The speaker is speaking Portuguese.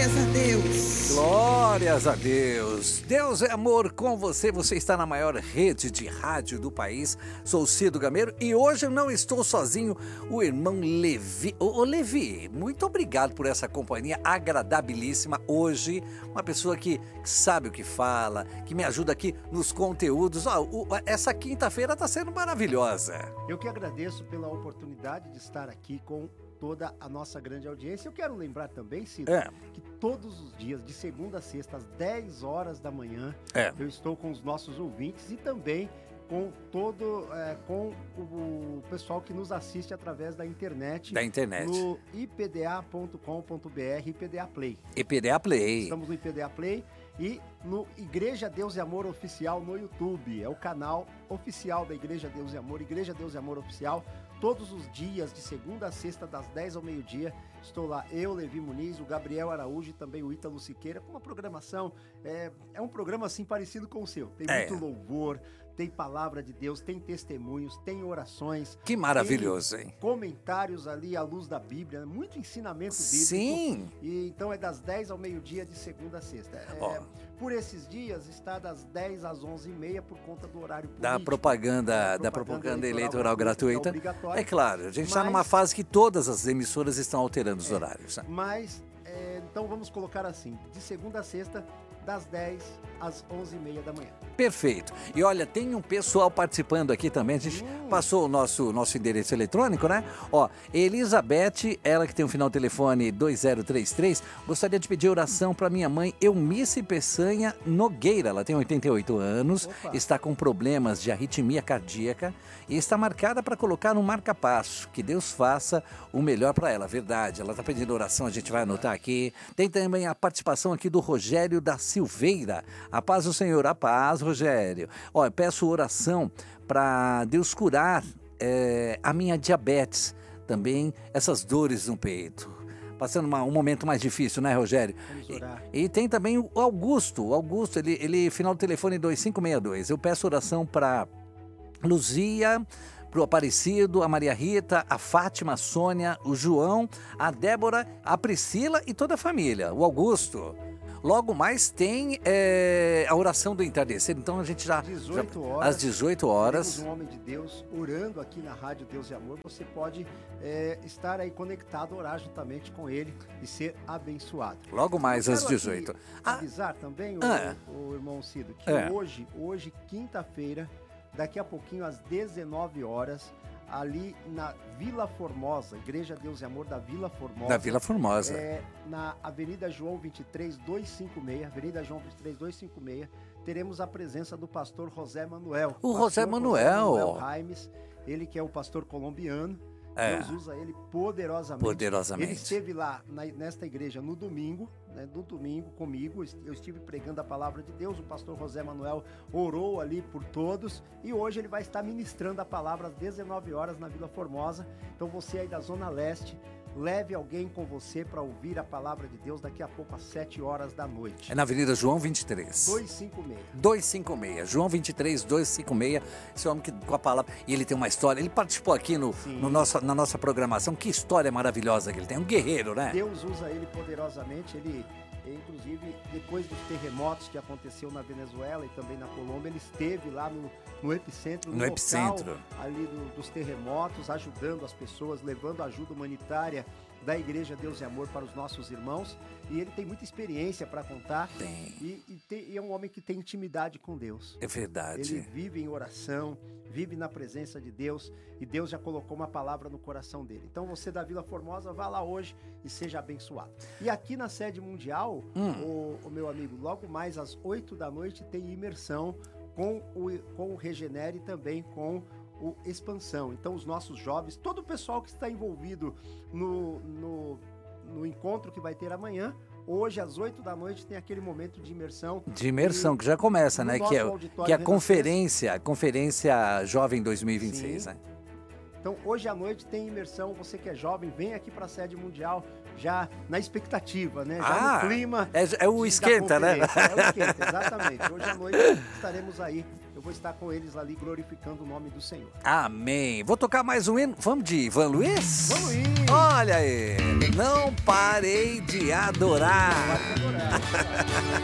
Glórias a Deus. Glórias a Deus. Deus é amor com você. Você está na maior rede de rádio do país. Sou o Cido Gameiro e hoje eu não estou sozinho. O irmão Levi. Ô Levi, muito obrigado por essa companhia agradabilíssima. Hoje, uma pessoa que sabe o que fala, que me ajuda aqui nos conteúdos. Essa quinta-feira está sendo maravilhosa. Eu que agradeço pela oportunidade de estar aqui com toda a nossa grande audiência. Eu quero lembrar também, Ciro, que todos os dias, de segunda a sexta, às 10 horas da manhã, eu estou com os nossos ouvintes e também com com o pessoal que nos assiste através da internet. No ipda.com.br, IPDA Play. IPDA Play. Estamos no IPDA Play e no Igreja Deus e Amor Oficial no YouTube. É o canal oficial da Igreja Deus e Amor, Igreja Deus e Amor Oficial. Todos os dias, de segunda a sexta, das 10 ao meio-dia, estou lá, eu, Levi Muniz, o Gabriel Araújo e também o Ítalo Siqueira, com uma programação, é um programa assim parecido com o seu. Tem muito louvor, tem palavra de Deus, tem testemunhos, tem orações. Que maravilhoso, hein? Comentários ali à luz da Bíblia, muito ensinamento bíblico. Sim! E, então é das 10 ao meio-dia, de segunda a sexta. Por esses dias está das 10 às 11h30 por conta do horário político. Da propaganda eleitoral gratuita. É claro, a gente está numa fase que todas as emissoras estão alterando os horários. Né? Mas, então vamos colocar assim, de segunda a sexta, das 10 às 11h30 da manhã. Perfeito. E olha, tem um pessoal participando aqui também. A gente passou o nosso endereço eletrônico, né? Ó, Elizabeth, ela que tem o final do telefone 2033, gostaria de pedir oração para minha mãe Eunice Peçanha Nogueira. Ela tem 88 anos, está com problemas de arritmia cardíaca e está marcada para colocar um marca-passo. Que Deus faça o melhor para ela. Verdade, ela está pedindo oração, a gente vai anotar aqui. Tem também a participação aqui do Rogério da Silveira. A paz do Senhor, a paz, Rogério. Ó, eu peço oração para Deus curar a minha diabetes, também essas dores no peito. Passando um momento mais difícil, né, Rogério? E tem também o Augusto. O Augusto, ele final do telefone 2562. Eu peço oração para Luzia, pro Aparecido, a Maria Rita, a Fátima, a Sônia, o João, a Débora, a Priscila e toda a família. O Augusto. Logo mais tem a oração do entardecer, então a gente já... 18 horas, às 18 horas. Temos um homem de Deus orando aqui na Rádio Deus e Amor. Você pode estar aí conectado, orar juntamente com ele e ser abençoado. Logo mais às 18. Avisar também, o irmão Cido, que hoje, quinta-feira, daqui a pouquinho às 19 horas, ali na Vila Formosa, Igreja Deus e Amor da Vila Formosa. Da Vila Formosa. Na Avenida João 23, 256, Avenida João 23, 256, teremos a presença do pastor José Manuel. O José Manuel Raimes, ele que é o pastor colombiano. Deus usa ele poderosamente. Ele esteve lá nesta igreja no domingo, comigo. Eu estive pregando a palavra de Deus. O pastor José Manuel orou ali por todos. E hoje ele vai estar ministrando a palavra às 19 horas na Vila Formosa. Então você aí da Zona Leste, leve alguém com você para ouvir a palavra de Deus daqui a pouco às 7 horas da noite. É na Avenida João 23. 256. João 23, 256. Esse homem com a palavra. E ele tem uma história. Ele participou aqui na nossa programação. Que história maravilhosa que ele tem. Um guerreiro, né? Deus usa ele poderosamente. Ele, inclusive, depois dos terremotos que aconteceu na Venezuela e também na Colômbia, ele esteve lá no epicentro, no local ali dos terremotos, ajudando as pessoas, levando ajuda humanitária da Igreja Deus e Amor para os nossos irmãos. E ele tem muita experiência para contar. E é um homem que tem intimidade com Deus. É verdade. Ele vive em oração, vive na presença de Deus, e Deus já colocou uma palavra no coração dele. Então você da Vila Formosa, vá lá hoje e seja abençoado. E aqui na sede mundial, o meu amigo, logo mais às 8 da noite tem imersão com o Regenere e também com o Expansão. Então os nossos jovens, todo o pessoal que está envolvido no encontro que vai ter amanhã, hoje às 8 da noite tem aquele momento de imersão. Que já começa, né? Que é a Conferência Jovem 2026, né? Então hoje à noite tem imersão. Você que é jovem, vem aqui para a sede mundial já na expectativa, né? Já no clima. É o esquenta, né? É o esquenta, exatamente. Hoje à noite estaremos aí. Eu vou estar com eles ali glorificando o nome do Senhor. Amém. Vou tocar mais um hino. Vamos de Ivan Luiz? Vamos ir! Olha aí, não parei de adorar.